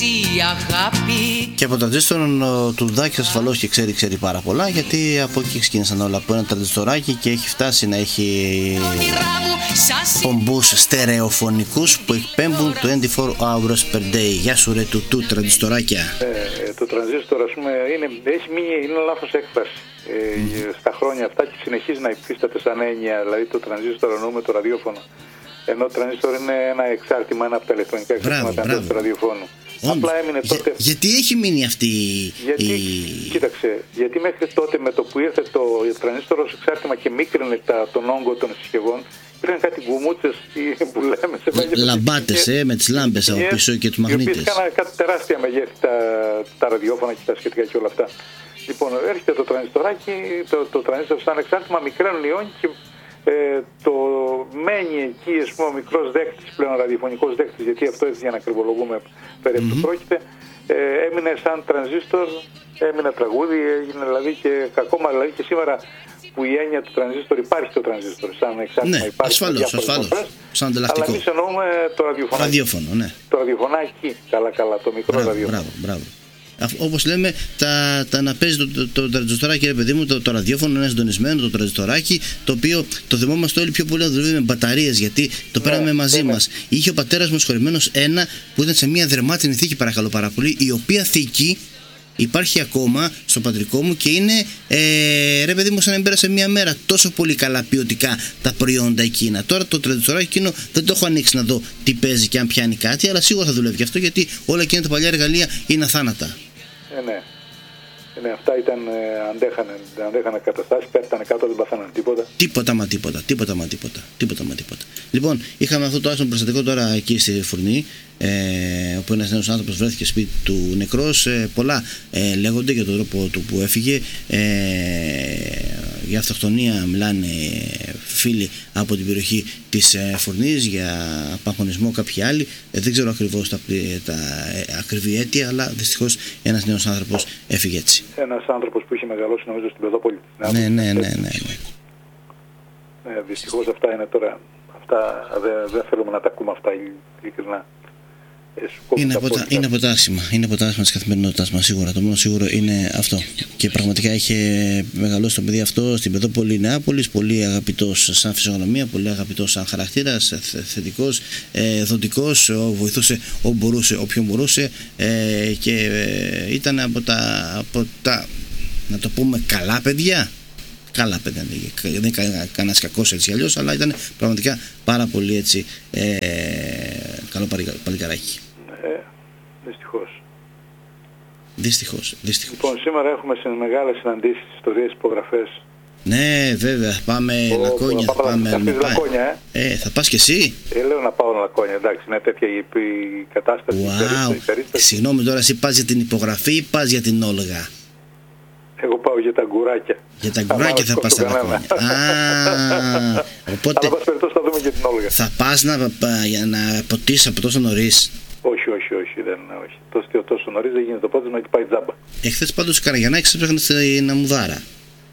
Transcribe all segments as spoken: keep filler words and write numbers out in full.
Και από τρανζίστορον ο Τουρδάκης ασφαλώς και ξέρει, ξέρει πάρα πολλά, γιατί από εκεί ξεκίνησαν όλα, από ένα τρανζιστοράκι και έχει φτάσει να έχει πομπούς στερεοφωνικούς που εκπέμπουν είκοσι τέσσερις hours per day. Γεια σου ρε του του τρανζιστοράκια. Ε, το τρανζίστορ, ας πούμε, είναι, έχει μείνει, είναι λάθος έκφραση ε, mm. στα χρόνια αυτά και συνεχίζει να υφίσταται σαν έννοια. Δηλαδή το τρανζίστορ εννοούμε το ραδιόφωνο. Ενώ το τρανζίστορ είναι ένα εξάρτημα, ένα από τα ηλεκτρονικά εξάρτηματα εντός του ραδιοφώνου. Απλά έμεινε τότε. Για, γιατί έχει μείνει αυτή γιατί, η. Κοίταξε, γιατί μέχρι τότε με το που ήρθε το τρανζίστορ ως εξάρτημα και μίκρινε τα, τον όγκο των συσκευών, υπήρχαν κάτι γκουμούτσες που λέμε σε μέγεθος. Λαμπάτες, ε, με τις λάμπες από πίσω και τους μαγνήτες. Οι οποίες είχαν κάτι τεράστια μεγέθη τα, τα ραδιόφωνα και τα σχετικά και όλα αυτά. Λοιπόν, έρχεται το τρανζιστοράκι, το, το τρανζίστορ σαν εξάρτημα, μικραίνουν οι όγκοι και ε, το μένει εκεί, ας πούμε, ο μικρός δέκτης, πλέον ραδιοφωνικός δέκτης, γιατί αυτό έτσι για να κρυβολογούμε περί αυτού mm-hmm. πρόκειται, ε, έμεινε σαν τρανζίστορ, έμεινε τραγούδι, έγινε δηλαδή και ακόμα δηλαδή και σήμερα που η έννοια του τρανζίστορ υπάρχει το τρανζίστορ σαν εξάρτημα, ναι, υπάρχει ασφαλώς, ασφαλώς, σαν ανταλλακτικό. Αλλά εμείς εννοούμε το ραδιοφωνάκι. Ραδιόφωνο, ναι. Το ραδιοφωνάκι, καλά καλά, το μικρό μπράβο, ραδιόφωνο. Μπράβο, μπράβο. Όπως λέμε, τα, τα να παίζει το, το, το, το τρανζιστοράκι, ρε παιδί μου, το, το ραδιόφωνο είναι συντονισμένο, το τρανζιστοράκι, το οποίο το θυμόμαστε όλοι πιο πολύ να δουλεύει με μπαταρίες, γιατί το ναι, πέραμε μαζί ναι, μας. Ναι. Είχε ο πατέρας μου σχολημένος ένα που ήταν σε μια δερμάτινη θήκη, παρακαλώ πάρα πολύ, η οποία θήκη υπάρχει ακόμα στο πατρικό μου και είναι, ε, ρε παιδί μου, σαν να πέρασε μια μέρα, τόσο πολύ καλά ποιοτικά τα προϊόντα εκείνα. Τώρα το τρανζιστοράκι εκείνο δεν το έχω ανοίξει να δω τι παίζει και αν πιάνει κάτι, αλλά σίγουρα θα δουλεύει και αυτό, γιατί όλα εκείνα τα παλιά εργαλεία είναι αθάνατα. Ε, ναι. Ναι, αυτά ήταν, ε, αντέχανε, αντέχανε καταστάσεις, πέφτανε κάτω, δεν παθαίνανε τίποτα. Τίποτα μα τίποτα, τίποτα μα τίποτα, τίποτα μα τίποτα. Λοιπόν, είχαμε αυτό το άσχημο προστατικό τώρα εκεί στη Φουρνή, ε, όπου ένας νέος άνθρωπος βρέθηκε σπίτι του νεκρός. Ε, πολλά ε, λέγονται για τον τρόπο του που έφυγε. Ε, για αυτοκτονία μιλάνε φίλοι από την περιοχή της ε, Φουρνής, για απαγχωνισμό κάποιοι άλλοι. Ε, δεν ξέρω ακριβώς τα, τα ε, ακριβή αίτια, αλλά δυστυχώς ένας νέος άνθρωπος έφυγε έτσι. Ένας άνθρωπος που είχε μεγαλώσει νομίζω στην Πεδόπολη. Ναι, ναι, ναι, ναι, ναι, ναι. Ε, δυστυχώς αυτά είναι τώρα. Αυτά δεν δε θέλουμε να τα ακούμε αυτά ειλικρινά. Είναι από, τα, είναι από τα άσχημα, είναι από τα άσχημα της καθημερινότητας μας, σίγουρα. Το μόνο σίγουρο είναι αυτό. Και πραγματικά είχε μεγαλώσει το παιδί αυτό στην Πεδόπολη Νεάπολης, πολύ αγαπητός σαν φυσιογνωμία, πολύ αγαπητός σαν χαρακτήρας, θετικός, ε, δοτικός, βοηθούσε όπου μπορούσε, όποιον μπορούσε, ε, και ε, ήταν από τα, από τα, να το πούμε, καλά παιδιά. Καλά παιδιά, δεν είναι κανένας κακός έτσι αλλιώς, αλλά ήταν πραγματικά πάρα πολύ έτσι ε, καλό παλικαράκι. Ε, δυστυχώς. Δυστυχώς, δυστυχώς. Λοιπόν, σήμερα έχουμε σε μεγάλες συναντήσεις, ιστορίες, υπογραφές. Ναι, βέβαια, πάμε ο, Λακώνια. Θα, πάμε, θα πας Λακώνια, ε. ε. Θα πας και εσύ. Ε, λέω να πάω Λακώνια, εντάξει, είναι τέτοια η κατάσταση. Wow. Η περίσταση. Συγγνώμη τώρα, εσύ πας για την υπογραφή ή πας για την Όλγα? Εγώ πάω για τα γκουράκια. Για τα γκουράκια θα πας στα Λακώνια. Α, οπότε αλλά πας περιπτώσει θα δούμε και την Όλγα. Θα πας να, για να ποτίσεις από τόσο νωρίς? Όχι, όχι, όχι, δεν είναι, όχι. Τόσο, τόσο νωρίς δεν γίνεται το πότισμα και πάει τζάμπα. Εχθές πάντως η Καραγιανάκη έψαχνε στην Αμμουδάρα.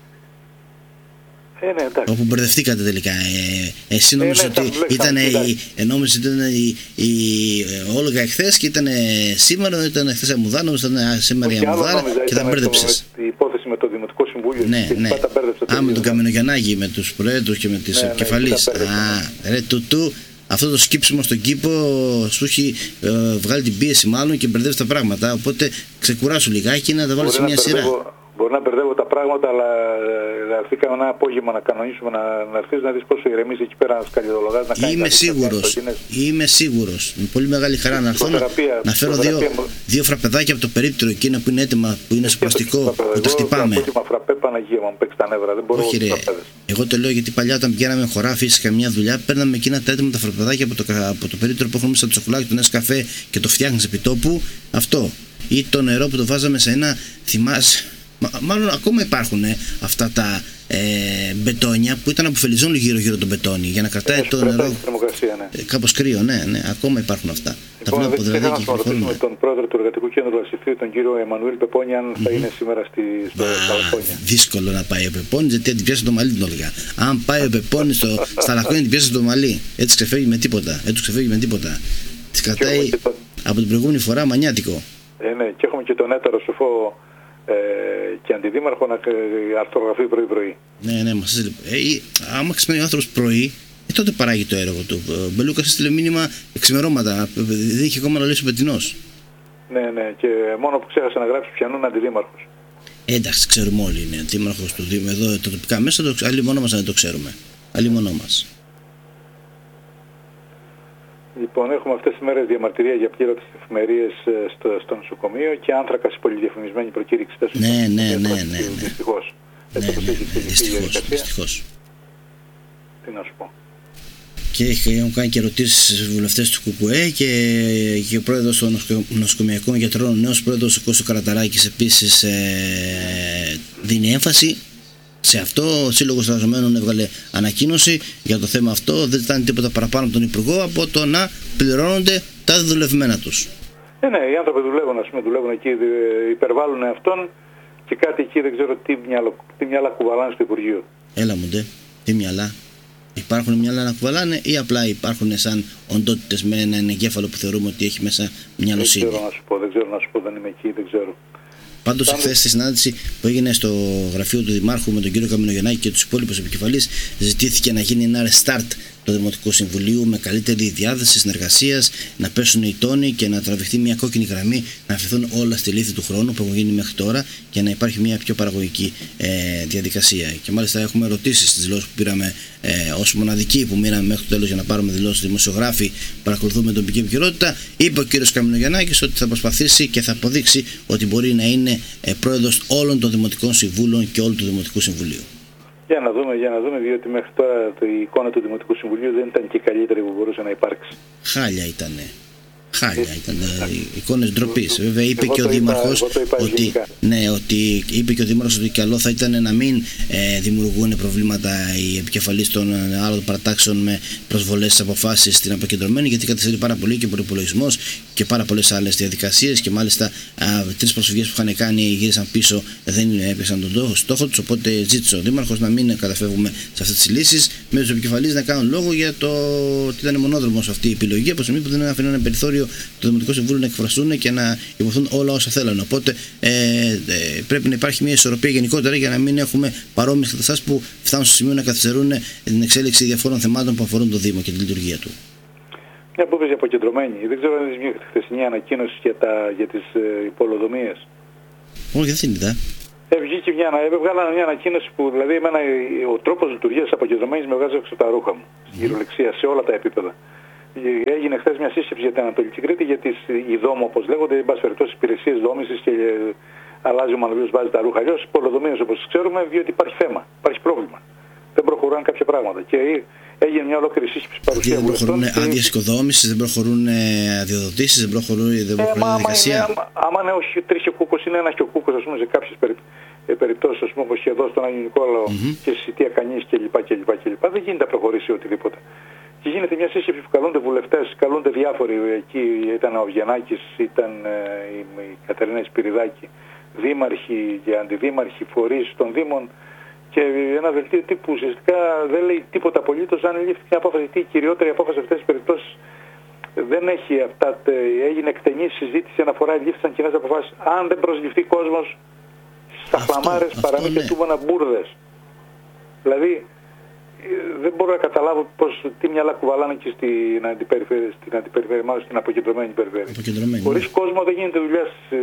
Ε, ναι, εντάξει. Όπου μπερδευτήκατε τελικά. Ε, εσύ νόμιζες ε, ναι, ότι ήταν η, ε, νόμιζες ότι ήταν η, η Όλγα εχθές και ήταν σήμερα, ήταν εχθές η Αμμουδάρα, νόμιζες ότι ήταν σήμερα η Αμμουδάρα και τα μπέρδεψες. Η υπόθεση με το Δημοτικό Συμβούλιο. Ναι, και ναι. Α, με τον Καμενογιαννάκη, με τους προέδρους και με τις ναι, επικεφαλείς. Ναι, Α, ρε τούτου. Αυτό το σκύψιμο στον κήπο σου έχει ε, βγάλει την πίεση μάλλον και μπερδεύει τα πράγματα. Οπότε ξεκουράσου λιγάκι να τα βάλει σε μια σειρά. Μπορεί να μπερδεύω τα πράγματα, αλλά να έρθει κανένα απόγευμα να κανονίσουμε, να, να έρθει να δει πόσο ηρεμείς εκεί πέρα να σκαλιδολογάς, να κάνει. Είμαι σίγουρος. Είμαι σίγουρος. Με πολύ μεγάλη χαρά να έρθω να, να φέρω δύο, δύο φραπεδάκια από το περίπτερο εκείνο που είναι έτοιμα, που είναι σπαστικό, που τα χτυπάμε. Εγώ φραπέ Παναγία μου, παίξει τα νεύρα. Δεν μπορώ. Όχι, ρε. Εγώ το λέω γιατί παλιά όταν πηγαίναμε χωράφι σε καμιά δουλειά, παίρναμε εκείνα τα έτοιμα τα φραπεδάκια από το, από το περίπτερο που έχουμε μέσα το σοκολάκι, το Νεσκαφέ και το φτιάχνει επί τόπου. Αυτό. Ή το νερό που το βάζαμε σε ένα, θυμάσαι. Μάλλον ακόμα υπάρχουν ε, αυτά τα ε, μπετόνια που ήταν αποφελιζόν γύρω-γύρω το μπετόνι για να κρατάει το νερό. Ναι. Ε, κάπως κρύο, ναι, ναι, ακόμα υπάρχουν αυτά. Λοιπόν, τα βλέπω δηλαδή και κυκλοφορούν. Τον πρόεδρο του Εργατικού Κέντρου Λασιφίου, τον κύριο Εμμανουήλ Πεπόνη, αν θα mm-hmm. είναι σήμερα στη, στο Λακώνια. Δύσκολο να πάει ο Πεπόνη, γιατί την πιάσει το μαλλί την Όλγα. Αν πάει ο Πεπόνη στα Λακώνια, την πιάσει το μαλλί. Έτσι ξεφεύγει με τίποτα. Έτσι ξεφεύγει με τίποτα. Τη κρατάει από την προηγούμενη φορά μανιάτικο. Ε, ναι, και έχουμε και τον Έτερο Σοφό ε, και αντιδήμαρχο να αρθρογραφεί πρωί-πρωί. Ναι, ναι, μας έστειλε. Ε, άμα ξυπνάει ο άνθρωπος πρωί, ε, τότε παράγει το έργο του. Ο Μπελούκας έστειλε μήνυμα εξημερώματα. Δεν είχε ακόμα να λύσει ο Πετεινός. Ναι, ναι, και μόνο που ξέχασε να γράψει πιανούν αντιδήμαρχος. Ε, εντάξει, ξέρουμε όλοι είναι αντίδημαρχος του Δήμου. Εδώ τα τοπικά μέσα, το, άλλοι μόνο μας δεν το ξέρουμε. Άλλοι μόνο μας. Λοιπόν, έχουμε αυτές τις μέρες διαμαρτυρία για πλήρωτες εφημερίες στο, στο νοσοκομείο και άνθρακα σε πολυδιαφημισμένη προκήρυξη. Ναι, ναι, ναι, ναι, ναι. Δυστυχώς. Ναι, ναι, ναι, ναι, δυστυχώς, δυστυχώς. Τι να σου πω. Και έχουν κάνει και ερωτήσεις στους βουλευτές του ΚΚΕ και, και ο πρόεδρος των νοσοκομιακών γιατρών, ο νέος πρόεδρος ο Κώστος Καραταράκης επίσης ε, δίνει έμφαση σε αυτό. Ο Σύλλογος Εργαζομένων έβγαλε ανακοίνωση για το θέμα αυτό. Δεν ήταν τίποτα παραπάνω από τον Υπουργό από το να πληρώνονται τα δουλευμένα τους. Ε, ναι, οι άνθρωποι δουλεύουν, ας πούμε, δουλεύουν εκεί, υπερβάλλουν αυτόν και κάτι εκεί δεν ξέρω τι μυαλά, τι μυαλά κουβαλάνε στο Υπουργείο. Έλα μου ντε, τι μυαλά. Υπάρχουν μυαλά να κουβαλάνε ή απλά υπάρχουν σαν οντότητες με έναν εγκέφαλο που θεωρούμε ότι έχει μέσα μυαλοσύνη? Δεν ξέρω να σου πω, δεν ξέρω να σου πω, δεν είμαι εκεί, δεν ξέρω. Πάντως, χθες στη συνάντηση που έγινε στο γραφείο του Δημάρχου με τον κύριο Καμινογεννάκη και τους υπόλοιπους επικεφαλείς, ζητήθηκε να γίνει ένα restart του Δημοτικού Συμβουλίου με καλύτερη διάδεση συνεργασίας, να πέσουν οι τόνοι και να τραβηχτεί μια κόκκινη γραμμή, να αφαιθούν όλα στη λύθη του χρόνου που έχουν γίνει μέχρι τώρα και να υπάρχει μια πιο παραγωγική ε, διαδικασία. Και μάλιστα έχουμε ερωτήσεις στις δηλώσεις που πήραμε ε, ως μοναδική που μείναμε μέχρι το τέλος για να πάρουμε δηλώσεις δημοσιογράφοι, παρακολουθούμε την τοπική επικαιρότητα. Είπε ο κύριος Καμινογεννάκης ότι θα προσπαθήσει και θα αποδείξει ότι μπορεί να είναι ε, πρόεδρος όλων των Δημοτικών Συμβούλων και όλου του Δημοτικού Συμβουλίου. Για να δούμε, για να δούμε, διότι μέχρι τώρα η εικόνα του Δημοτικού Συμβουλίου δεν ήταν και η καλύτερη που μπορούσε να υπάρξει. Χάλια ήτανε. Χάλια ήταν, εικόνες ντροπής. Βέβαια είπε και ο Δήμαρχος ότι, ναι, ότι, είπε και ο Δήμαρχος ότι καλό θα ήταν να μην ε, δημιουργούν προβλήματα οι επικεφαλείς των άλλων παρατάξεων με προσβολές στις αποφάσεις στην αποκεντρωμένη, γιατί καθυστερεί πάρα πολύ και ο προϋπολογισμός και πάρα πολλές άλλες διαδικασίες και μάλιστα α, τρεις προσφυγές που είχαν κάνει γύρισαν πίσω, δεν έπαιξαν τον στόχο τους, οπότε ζήτησε ο Δήμαρχος να μην καταφεύγουμε σε αυτές τις λύσεις, με τους επικεφαλείς να κάνουν λόγο για το ότι ήταν μονόδρομος αυτή η επιλογή, από στιγμή που δεν αφήνουν ένα περιθώριο το Δημοτικό Συμβούλιο να εκφραστούν και να υποθούν όλα όσα θέλουν. Οπότε ε, ε, πρέπει να υπάρχει μια ισορροπία γενικότερα για να μην έχουμε παρόμοιες καταστάσεις που φτάνουν στο σημείο να καθυστερούν την εξέλιξη διαφόρων θεμάτων που αφορούν το Δήμο και τη λειτουργία του. Μια που είπες για αποκεντρωμένη. Δεν ξέρω αν είναι μια χθεσινή ανακοίνωση για, τα, για τις ε, υπολοδομίες. Όχι, δεν είδα. Ε, βγήκε μια, βγάλανε μια ανακοίνωση που δηλαδή εμένα ο τρόπος λειτουργίας της αποκεντρωμένης με βγάζει έξω τα ρούχα μου. Mm. Γυρολεξία σε όλα τα επίπεδα. Έγινε χθες μια σύσκεψη για την Ανατολική Κρήτη για τις ΙΔΟΜ, όπως λέγονται, εν πάση περιπτώσει υπηρεσίες δόμησης και αλλάζει ο μανοβίος, βάζει τα ρούχα. Αλλιώς υπολοδομίες όπως ξέρουμε, διότι υπάρχει θέμα, υπάρχει πρόβλημα. Δεν προχωρούν κάποια πράγματα. Και έγινε μια ολόκληρη σύσκεψη παρουσία δεν προχωρούν άδειες οικοδόμησης, δεν προχωρούν αδειοδοτήσεις, δεν προχωρούν η διαδικασία. Άμα είναι όχι τρεις και ο κούκος, είναι ένας και ο κούκος, ας πούμε, σε κάποιες περιπτώσεις, ας πούμε, όπως και εδώ στον Άγιο Νικόλαο mm-hmm. και στη Σιτία Κανής κλπ. Δεν γίνεται να προχωρήσει οτιδήποτε. Και γίνεται μια σύσκεψη που καλούνται βουλευτές, καλούνται διάφοροι. Εκεί ήταν ο Αυγενάκης, ήταν η, η Κατερίνα Σπυριδάκη, δήμαρχοι και αντιδήμαρχοι, φορείς των Δήμων και ένα δελτίο τύπου ουσιαστικά δεν λέει τίποτα απολύτως. Αν λήφθηκε μια απόφαση, τι η κυριότερη απόφαση σε αυτές τις περιπτώσεις δεν έχει αυτά. Έγινε εκτενή συζήτηση αναφορά, λήφθησαν κοινές αποφάσεις. Αν δεν προσληφθεί κόσμος στα χλαμάρες, παραμύθια ναι. τούμπανα μπουρδες. Δηλαδή, δεν μπορώ να καταλάβω πώς, τι μυαλά κουβαλάνε και στην αντιπεριφέρεια, στην αντιπεριφέρεια, μάλλον στην αποκεντρωμένη περιφέρεια. Χωρίς ναι. κόσμο δεν γίνεται δουλειά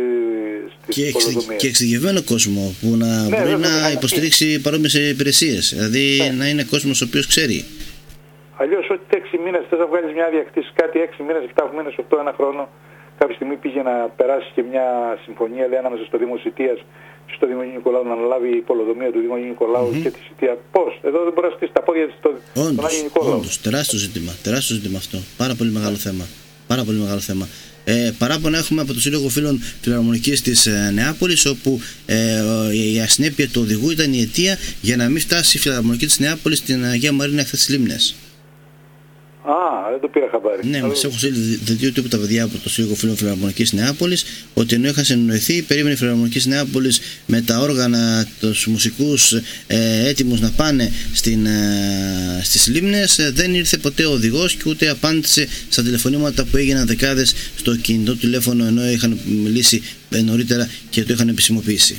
στις υπολοδομίες. Και εξειδικευμένο κόσμο που να ναι, μπορεί να, να υποστηρίξει παρόμοιες υπηρεσίες. Δηλαδή ναι. να είναι κόσμος ο οποίος ξέρει. Αλλιώς ότι έξι μήνες θες να βγάλεις μια άδεια, χτίσεις κάτι έξι μήνες, επτά μήνες, οκτώ, ένα χρόνο. Κάποια στιγμή πήγε να περάσει και μια συμφωνία λέει, ανάμεσα στο Δήμο Σιτίας και στο Δήμο Νικολάου να αναλάβει η υπολοδομία του Δήμου Νικολάου mm-hmm. και τη Σιτία. Πώς, εδώ δεν μπορεί να στήσει τα πόδια στο Άγιο Νικολάου. Όντως, τεράστιο ζήτημα, τεράστιο ζήτημα αυτό. Πάρα πολύ μεγάλο θέμα. Πάρα πολύ μεγάλο θέμα. Ε, παράπονα έχουμε από το Σύλλογο Φίλων Φιλαρμονικής της ε, Νεάπολης, όπου ε, η ασυνέπεια του οδηγού ήταν η αιτία για να μην φτάσει η Φιλαρμονική της Νεάπολης στην Αγία Μαρίνα χθες στις Λίμνες. Α, δεν το πήρα χαμπάρι. Ναι, μας έχουν στείλει δελτίο τύπου τα παιδιά από το Σύλλογο Φίλων Φιλαρμονικής Νεάπολης ότι ενώ είχαν συνεννοηθεί, περίμενε η Φιλαρμονικής Νεάπολης με τα όργανα, τους μουσικούς ε, έτοιμους να πάνε στην, ε, στις Λίμνες, ε, δεν ήρθε ποτέ ο οδηγός και ούτε απάντησε στα τηλεφωνήματα που έγιναν δεκάδες στο κινητό τηλέφωνο ενώ είχαν μιλήσει ε, νωρίτερα και το είχαν επισημοποιήσει.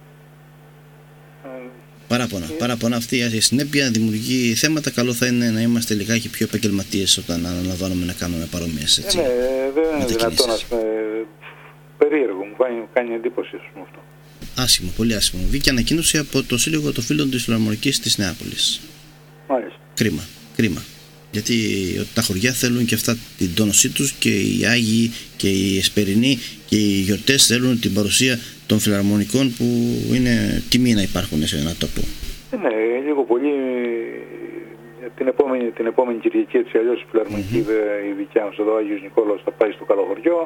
Παράπονα. Παράπονα αυτή η συνέπεια δημιουργεί θέματα. Καλό θα είναι να είμαστε λιγάκι πιο επαγγελματίες όταν αναλαμβάνουμε να κάνουμε παρόμοιες. Ναι, δεν είναι δυνατόν, ας πούμε, περίεργο. Μου κάνει, κάνει εντύπωση, ας πούμε, αυτό. Άσχημο, πολύ άσχημο. Βγήκε ανακοίνωση από το Σύλλογο των Φίλων της Φιλαρμονικής της Νεάπολης. Μάλιστα. Κρίμα, κρίμα. Γιατί τα χωριά θέλουν και αυτά την τόνωσή τους και οι Άγιοι και οι Εσπερινοί και οι γιορτές θέλουν την παρουσία των φιλαρμονικών που είναι τιμή να υπάρχουν σε ένα τόπο. Ναι, λίγο πολύ την επόμενη, την επόμενη Κυριακή έτσι αλλιώς η φιλαρμονική mm-hmm. η δικιά μας εδώ, ο Άγιος Νικόλαος θα πάει στο Καλοχωριό.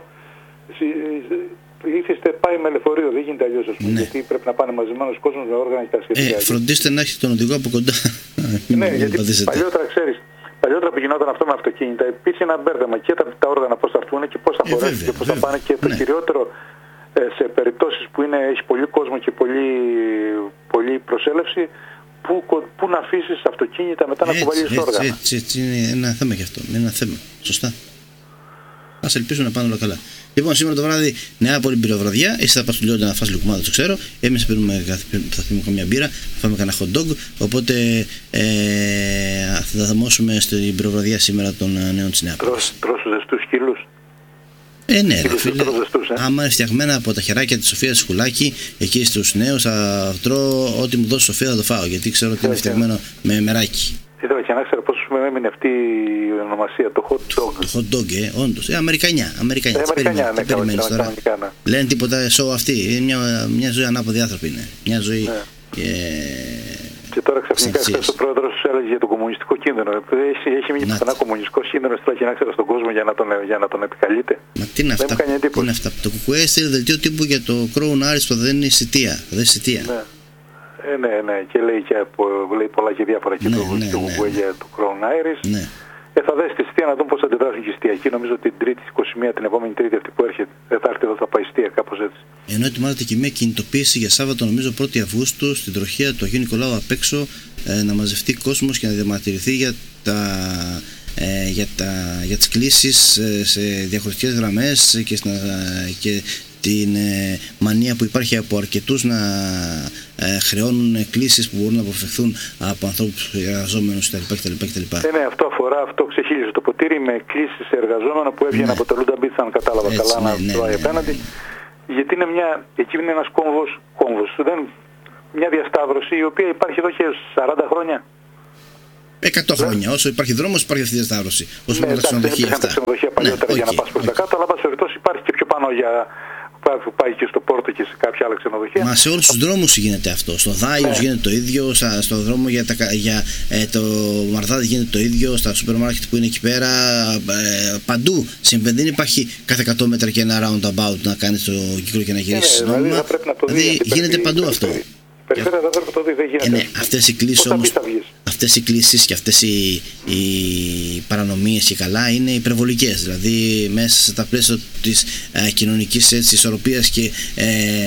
Ήθιστε πάει με λεωφορείο, δεν γίνεται αλλιώς, ας πούμε, ναι. Γιατί πρέπει να πάνε μαζεμένος κόσμος με όργανα και τα σχετικά. Ε, φροντίστε να έχετε τον οδηγό από κοντά. Ναι, γιατί παλιότερα ξέρεις, παλιότερα που γινόταν αυτό με αυτοκίνητα υπήρχε ένα μπέρδεμα και τα, τα όργανα πώς θα έρθουν και πώς θα μπορέσουν και πώς θα πάνε και το ναι. κυριότερο σε περιπτώσεις που είναι, έχει πολύ κόσμο και πολύ, πολύ προσέλευση, που, που να αφήσεις αυτοκίνητα μετά έτσι, να κουβαλήσεις όργανα. Έτσι, έτσι, είναι ένα θέμα και αυτό. Είναι ένα θέμα. Σωστά. Ας ελπίσουμε να πάνε όλα καλά. Λοιπόν, σήμερα το βράδυ Νεάπολη μπυροβραδιά. Εσύ θα πας του Λιόντα να φας λουκουμάδα, το ξέρω. Εμείς θα πίνουμε, θα πίνουμε καμιά μπύρα, θα φάμε κανένα hot dog. Οπότε ε, θα δαμώσουμε στην μπυροβραδιά σήμερα των νέων της Νεάπολης. Τρως τους ζεστούς σκύλους. Ε, ναι, ρε φίλε. Άμα είναι φτιαγμένα από τα χεράκια της Σοφίας Σκουλάκη, εκεί στους νέους θα τρώω ό,τι μου δώσει η Σοφία θα το φάω. Γιατί ξέρω ότι είναι φτιαγμένο με μεράκι. Ήθελα και να ξέρω πώς με έμεινε αυτή η ονομασία, το hot dog. Το hot dog, ε, όντως. Ε, Αμερικανιά. Αμερικανιά. Ε, Αμερικανιά, ναι, περιμένεις τώρα. Λένε τίποτα σοου αυτή. Είναι μια, μια ζωή ανάποδη άνθρωποι είναι. Μια ζωή. Ναι. Ε, και τώρα ξαφνικά χθες ο πρόεδρος έλεγε για το κομμουνιστικό κίνδυνο. Έχει, έχει μείνει πουθενά κομμουνιστικό κίνδυνο τώρα και να ξέρω στον κόσμο για να τον, για να τον επικαλείται. Μα τι είναι αυτά. Τι είναι αυτά. Το κουκουέ στείλει δελτίο τύπου για το Crown Aris που δεν είναι εισιτία. Δεν είναι εισιτία. Ναι. Ε, ναι, ναι, και λέει, και, λέει πολλά και διάφορα και ναι, το, ναι, το ναι, κουκουέ ναι. για το Crown Aris. Ναι. Ε, θα δέσει τη ειστία να δούμε πώς θα αντιδράσουν και οι ειστιακοί. Νομίζω ότι την Τρίτη είκοσι μία, την επόμενη Τρίτη αυτή που έρχεται, δεν θα έρθει εδώ, θα πάει ειστία, κάπως έτσι. Ενώ ετοιμάζεται και μια κινητοποίηση για Σάββατο, νομίζω πρώτη Αυγούστου, στην τροχία του Αγίου Νικολάου απ' έξω, ε, να μαζευτεί κόσμος και να διαμαρτυρηθεί για, τα, ε, για, τα, για τις κλήσεις ε, σε διαχωριστικές γραμμές και, στην, ε, και την ε, μανία που υπάρχει από αρκετούς να ε, χρεώνουν κλήσεις που μπορούν να αποφευχθούν από ανθρώπους εργαζόμενους κτλ. Ε, ναι, αυτό αφορά, αυτό ξεχύλιζε το ποτήρι με κλήσεις εργαζόμενων που έβγαινε ναι. από το Λούντα Μπίτς, αν κατάλαβα έτσι, καλά, ναι, να ναι, τρώει ναι, απέναντι. Ναι, ναι. Γιατί είναι μια, εκεί είναι ένας κόμβος, κόμβος δεν, μια διασταύρωση η οποία υπάρχει εδώ και σαράντα χρόνια. Εκατό χρόνια. Όσο υπάρχει δρόμος, υπάρχει αυτή η διασταύρωση. Όσο ναι, υπάρχουν τα ξενοδοχεία αυτά. Υπήρχαν τα ξενοδοχεία παλιότερα ναι, για okay, να πας προς τα κάτω, αλλά πας περιπτώσει υπάρχει και πιο πάνω για. Που πάει και στο Πόρτο και σε κάποια άλλα ξενοδοχεία. Μα σε όλους τους δρόμους γίνεται αυτό. Στο Δάιος ναι. γίνεται το ίδιο, στο δρόμο για, τα, για ε, το Μαρδάδι γίνεται το ίδιο, στα σούπερ μάρκετ που είναι εκεί πέρα. Ε, παντού συμβαίνει. Δεν υπάρχει κάθε εκατό μέτρα και ένα roundabout να κάνεις το κύκλο και να γυρίσεις. Ναι, δηλαδή, θα πρέπει να το δηλαδή δει, γίνεται παντού αυτό. Περιφέρεια θα πρέπει να το δει, δεν γίνεται. Ε, ναι, αυτές οι κλήσεις όμως, αυτές οι κλήσεις και αυτές οι, οι παρανομίες και καλά είναι υπερβολικές. Δηλαδή μέσα στα πλαίσια της ε, κοινωνικής έτσι, ισορροπίας και ε,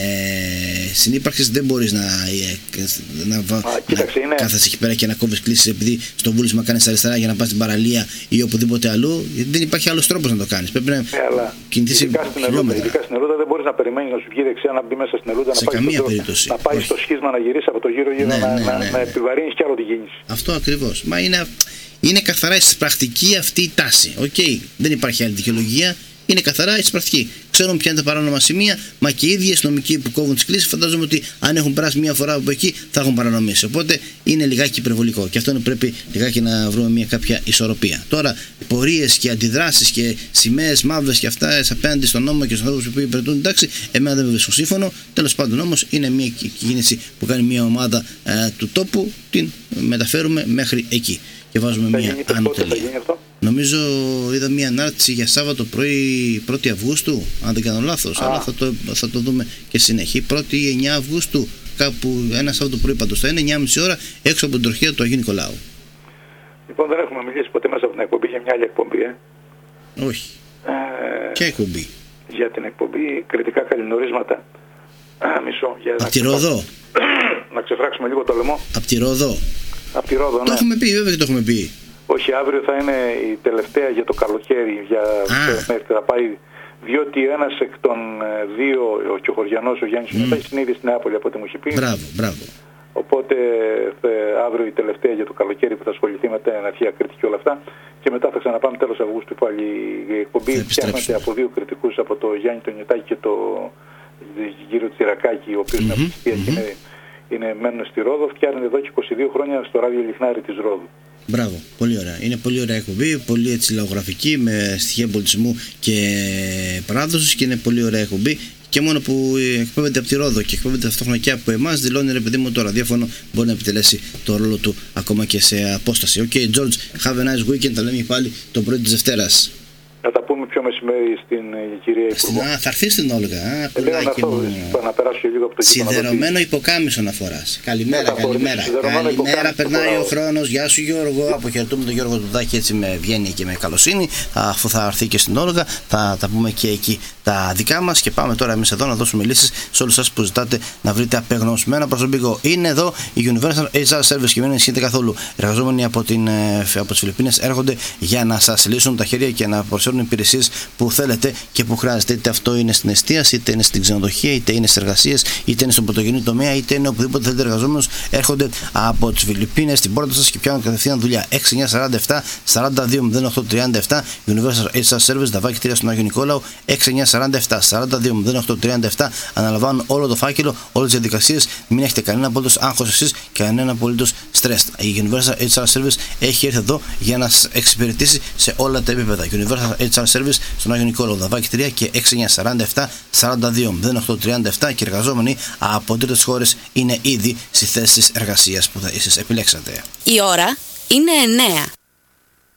συνύπαρξης δεν μπορείς να, ε, να, να, να κάθεσαι εκεί πέρα και να κόβεις κλήσεις επειδή στο βούλισμα κάνεις αριστερά για να πας στην παραλία ή οπουδήποτε αλλού. Δεν υπάρχει άλλος τρόπος να το κάνεις. Πρέπει να ναι, κινηθείς χιλιόμετρα. Ειδικά στην Ελούδα δεν μπορείς να περιμένεις να σου βγει δεξιά να μπει μέσα στην Ελούδα, να πάει στο σχίσμα να γυρίσει από το γύρο γύρω ναι, να, ναι, να, ναι, να επιβαρύνεις κι άλλο την κίνηση. Αυτό ακριβώς. Μα είναι, είναι καθαρά εισπρακτική αυτή η τάση. Οκ, okay. Δεν υπάρχει άλλη δικαιολογία. Είναι καθαρά εισπρακτική. Ξέρουν ποια είναι τα παράνομα σημεία, μα και οι ίδιοι αστυνομικοί που κόβουν τις κλήσεις φαντάζομαι ότι αν έχουν περάσει μία φορά από εκεί θα έχουν παρανομήσει. Οπότε είναι λιγάκι υπερβολικό. Και αυτό είναι πρέπει λιγάκι να βρούμε μια κάποια ισορροπία. Τώρα, πορείες και αντιδράσεις και σημαίες μαύρες και αυτά απέναντι στον νόμο και στους ανθρώπους που υπηρετούν, εντάξει, εμένα δεν με βρίσκω σύμφωνο. Τέλος πάντων όμως είναι μια κίνηση που κάνει μια ομάδα ε, του τόπου, την μεταφέρουμε μέχρι εκεί. Και βάζουμε θα μια άνω τελεία. Νομίζω είδα μια ανάρτηση για Σάββατο πρωί πρώτη Αυγούστου, αν δεν κάνω λάθος, αλλά θα το, θα το δούμε και συνέχεια. πρώτη ή εννέα Αυγούστου, κάπου ένα Σάββατο πρωί πάντως θα είναι, εννιά και μισή ώρα, έξω από την τροχία του Αγίου Νικολάου. Λοιπόν, δεν έχουμε μιλήσει ποτέ μέσα από την εκπομπή για μια άλλη εκπομπή, ε. Όχι. Ε, Ποια εκπομπή? Για την εκπομπή Κριτικά Καλλινορίσματα. Α, μισό. Για Απ' τη Ρόδο. Να ξεφράξουμε λίγο το λαιμό. Απ' τη Ρόδο. Απ' τη Ρόδο, ναι. Το έχουμε πει, βέβαια και το έχουμε πει. Όχι, αύριο θα είναι η τελευταία για το καλοκαίρι. Για... Μέχρι θα πάει. Διότι ένας εκ των δύο, και ο Χωριανός, ο Γιάννης, mm. έχει συνείδη στην Νεάπολη από ό,τι μου έχει πει. Μπράβο, μπράβο. Οπότε θε, αύριο η τελευταία για το καλοκαίρι που θα ασχοληθεί με την αρχαία Κρήτη και όλα αυτά. Και μετά θα ξαναπάμε τέλος Αυγούστου πάλι η εκπομπή. Φτιάχνεται από δύο κριτικούς, από το Γιάννη τον Νιωτάκη και το Γύρο Τσιρακάκη, ο οποίος mm-hmm. είναι από mm-hmm. είναι, είναι μένουν στη Ρόδο. Φτιάχνεται εδώ και είκοσι δύο χρόνια στο ράδιο Λιχνάρι της Ρόδου. Μπράβο, πολύ ωραία. Είναι πολύ ωραία εκπομπή, πολύ έτσι λαογραφική, με στοιχεία πολιτισμού και παράδοσης, και είναι πολύ ωραία εκπομπή. Και μόνο που εκπέμπεται από τη Ρόδο και εκπέμπεται ταυτόχρονα και από εμάς, δηλώνει, ρε παιδί μου, το ραδιόφωνο μπορεί να επιτελέσει το ρόλο του ακόμα και σε απόσταση. Οκ, okay, George, have a nice weekend. Τα λέμε πάλι το πρωί της Δευτέρας. Θα τα πούμε πιο μεσημέρι στην uh, κυρία Υπουργό. Α, θα έρθει στην Όλγα. Α, πουλάκι μου. Να περάσω και λίγο από το σιδερωμένο υποκάμισο να φοράς. Καλημέρα, καλημέρα. Καλημέρα, περνάει ο χρόνος. Γεια σου, Γιώργο. Αποχαιρετούμε τον Γιώργο Δουδάκη έτσι με ευγένεια και με καλοσύνη. Αφού θα έρθει και στην Όλγα, θα τα πούμε και εκεί τα δικά μας. Και πάμε τώρα εμείς εδώ να δώσουμε λύσεις σε όλους σας που ζητάτε να βρείτε απεγνωσμένο προσωπικό. Είναι εδώ η Universal έιτς αρ Service και μην ενισχύετε καθόλου. Εργαζόμενοι από, την, από τις Φιλιππίνες έρχονται για να σας λύσουν τα χέρια και να προσφέρουν υπηρεσίες που θέλετε και που χρειάζεται. Είτε αυτό είναι στην εστίαση, είτε είναι στην ξενοδοχεία, είτε είναι στις εργασίες, είτε είναι στον πρωτογενή τομέα, είτε είναι οπουδήποτε θέλετε εργαζόμενους. Έρχονται από τις Φιλιππίνες στην πόρτα σας και πιάνουν κατευθείαν δουλειά. έξι εννιά σαράντα επτά σαράντα δύο μηδέν οκτώ τριάντα επτά Universal έιτς αρ Service, Δαβάκη τρία στον Άγιο Νικόλαο. έξι εννιά σαράντα επτά σαράντα δύο μηδέν οκτώ τριάντα επτά. Αναλαμβάνουν όλο το φάκελο, όλες τις διαδικασίες. Μην έχετε κανένα απολύτως άγχος εσείς, κανένα απολύτως στρες. Η Universal έιτς αρ Service έχει έρθει εδώ για να σας εξυπηρετήσει σε όλα τα επίπεδα. Universal έιτς αρ Service στον Άγιο Νικόλαο, Δαβάκη τρία και έξι εννιά σαράντα επτά σαράντα δύο μηδέν οκτώ τριάντα επτά, και εργαζόμενοι από τρίτες χώρες είναι ήδη στις θέσεις εργασίας που θα εσείς επιλέξατε. Η ώρα είναι εννέα.